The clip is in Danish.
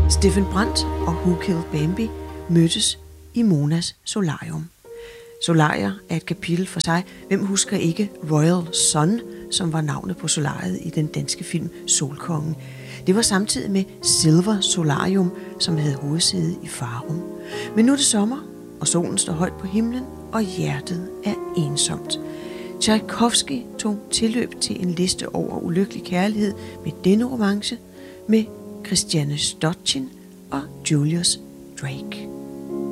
Stephen Brandt og Who Killed Bambi mødtes i Monas solarium. Solarier er et kapitel for sig. Hvem husker ikke Royal Sun, som var navnet på solariet i den danske film Solkongen? Det var samtidig med Silver Solarium, som havde hovedsæde i Farum. Men nu er det sommer, og solen står højt på himlen, og hjertet er ensomt. Tchaikovsky tog tilløb til en liste over ulykkelig kærlighed med denne romance med Christiane Stochin og Julius Drake.